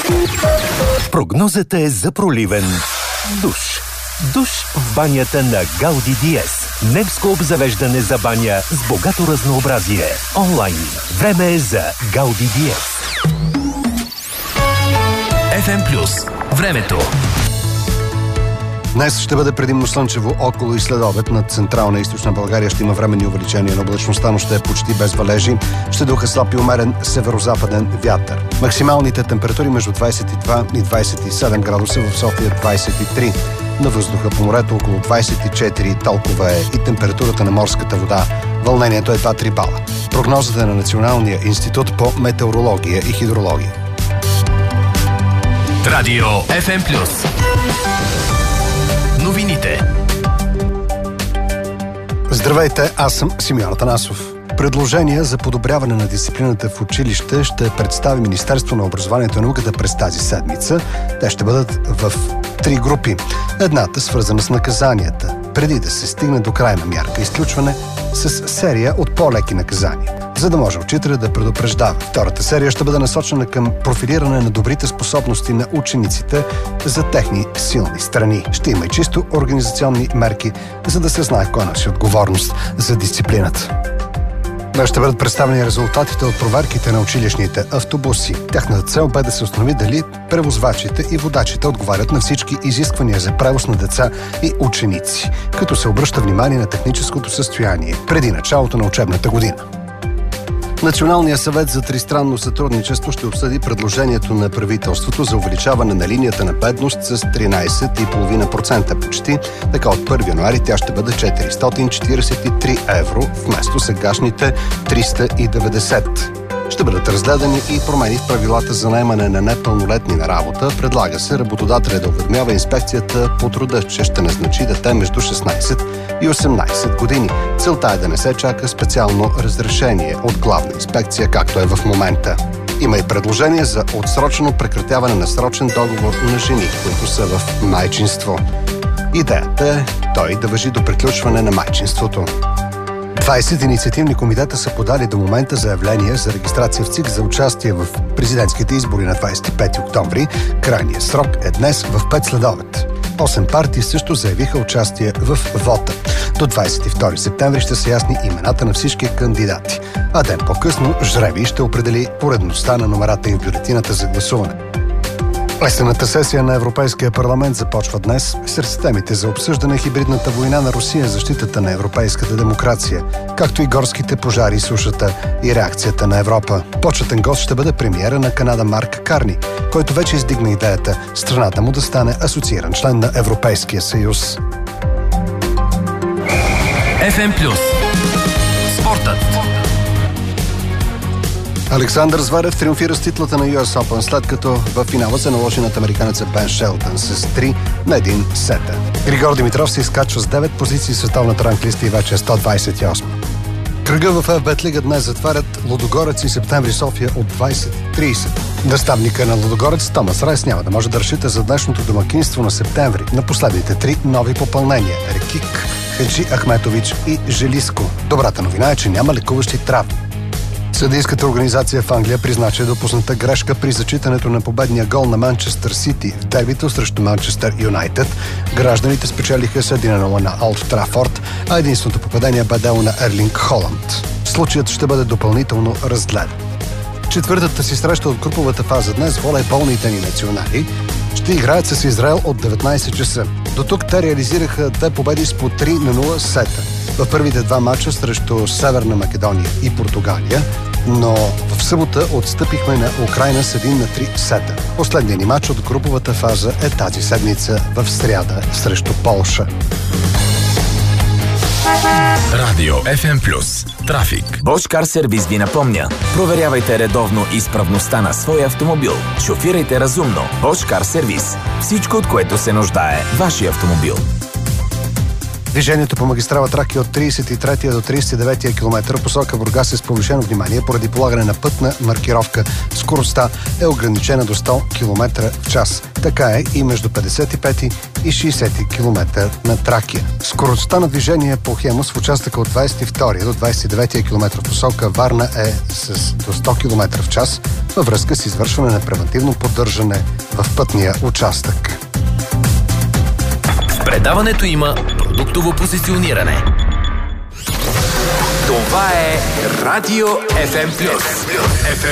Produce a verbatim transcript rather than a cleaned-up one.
Прогнозата е за проливен душ. Душ в банята на Гауди Диез. Немско обзавеждане за баня с богато разнообразие. Онлайн. Време е за Гауди Диез. еф ем Плюс. Времето. Днес ще бъде предимно слънчево около и след обед. Над централна и източна България ще има временни увеличения на облачността, но ще е почти без валежи. Ще духа слаб и умерен северо-западен вятър. Максималните температури между двадесет и два и двадесет и седем градуса, в София двадесет и три. На въздуха по морето около двадесет и четири, толкова е и температурата на морската вода. Вълнението е два-три бала. Прогнозата е на Националния институт по метеорология и хидрология. Радио еф ем Плюс. Новините. Здравейте, аз съм Симеон Атанасов. Предложения за подобряване на дисциплината в училище ще представи Министерство на образованието и науката през тази седмица. Те ще бъдат в три групи. Едната свързана с наказанията, преди да се стигне до крайна мярка изключване с серия от по-леки наказания, за да може учителят да предупреждава. Втората серия ще бъде насочена към профилиране на добрите способности на учениците за техни силни страни. Ще има и чисто организационни мерки, за да се знае кой носи отговорност за дисциплината. Ще бъдат представени резултатите от проверките на училищните автобуси. Тяхната цел бе да се установи дали превозвачите и водачите отговарят на всички изисквания за превоз на деца и ученици, като се обръща внимание на техническото състояние преди началото на учебната година. Националният съвет за тристранно сътрудничество ще обсъди предложението на правителството за увеличаване на линията на бедност с тринадесет цяло и пет процента почти. Така от първи януари тя ще бъде четиристотин четиридесет и три евро вместо сегашните триста и деветдесет. Ще бъдат разгледани и промени в правилата за наемане на непълнолетни на работа. Предлага се работодателя да уведомява инспекцията по труда, че ще назначи дете между шестнадесет и осемнадесет години. Целта е да не се чака специално разрешение от главна инспекция, както е в момента. Има и предложение за отсрочено прекратяване на срочен договор на жени, които са в майчинство. Идеята е той да важи до приключване на майчинството. двадесет инициативни комитета са подали до момента заявление за регистрация в ЦИК за участие в президентските избори на двадесет и пети октомври. Крайният срок е днес в пет следобед. осем партии също заявиха участие в вота. До двадесет и втори септември ще са ясни имената на всички кандидати, а ден по-късно жребий ще определи поредността на номерата им в бюлетината за гласуване. Есенната сесия на Европейския парламент започва днес. Сред темите за обсъждане хибридната война на Русия, защитата на европейската демокрация, както и горските пожари, сушата и реакцията на Европа. Почетен гост ще бъде премиера на Канада Марк Карни, който вече издигна идеята страната му да стане асоцииран член на Европейския съюз. еф ем Плюс. Спортът. Александър Зверев триумфира с титлата на Ю Ес Open, след като в финала се наложи над американеца Бен Шелтън с три на един сета. Григор Димитров се изкачва с девет позиции в световната ранглиста и вече е сто двадесет и осма. Кръга в Еф Бет Лига днес затварят Лудогорец и Септември София от двадесет и тридесет. Наставника на Лудогорец Томас Райс няма да може да разчита за днешното домакинство на Септември на последните три нови попълнения – Рекик, Хаджи Ахметович и Желиско. Добрата новина е, че няма лекуващи травми. Съдийската организация в Англия призна, че е допусната грешка при зачитането на победния гол на Манчестър Сити в дербито срещу Манчестър Юнайтед. Гражданите спечелиха с един на нула на Олд Трафорд, а единственото попадение бе дело на Ерлинг Холанд. Случаят ще бъде допълнително разгледан. Четвъртата си среща от груповата фаза днес волейболните ни национали ще играят с Израел от деветнадесет часа. До тук те реализираха две победи с по три на нула сета в първите два мача срещу Северна Македония и Португалия, но в събота отстъпихме на Украйна с един на три сета. Последният ни мач от груповата фаза е тази седмица в сряда срещу Полша. Радио еф ем Плюс. Трафик. Bosch Car Service ви напомня. Проверявайте редовно изправността на своя автомобил. Шофирайте разумно. Bosch Car Service. Всичко, от което се нуждае вашия автомобил. Движението по магистрала Тракия от тридесет и третия до тридесет и деветия километър посока Бургас е с повишено внимание поради полагане на пътна маркировка. Скоростта е ограничена до сто километра в час. Така е и между петдесет и пети и шейсети километър на Тракия. Скоростта на движение по Хемус в участъка от двадесет и втория до двадесет и деветия километър посока Варна е с до сто километра в час във връзка с извършване на превантивно поддържане в пътния участък. В предаването има продуктово позициониране. Това е Радио еф ем Плюс.